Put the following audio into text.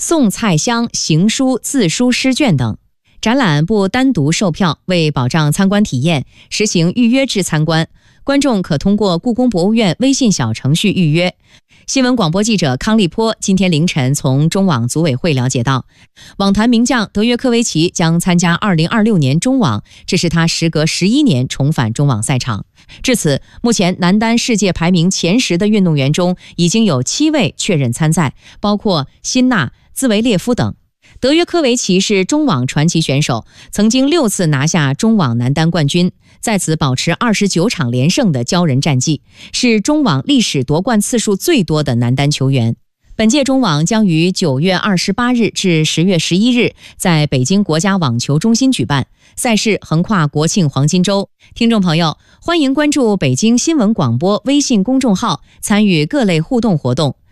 送菜箱、行书、自书诗卷等。展览不单独售票，为保障参观体验，实行预约制参观，观众可通过故宫博物院微信小程序预约。新闻广播记者康立波今天凌晨从中网组委会了解到，网坛名将德约科维奇将参加2026年中网，这是他时隔11年重返中网赛场。至此，目前男单世界排名前10的运动员中，已经有7位确认参赛，包括辛纳、兹维列夫等。德约科维奇是中网传奇选手，曾经6次拿下中网男单冠军，在此保持29场连胜的骄人战绩，是中网历史夺冠次数最多的男单球员。本届中网将于9月28日至10月11日在北京国家网球中心举办，赛事横跨国庆黄金周。听众朋友，欢迎关注北京新闻广播微信公众号，参与各类互动活动。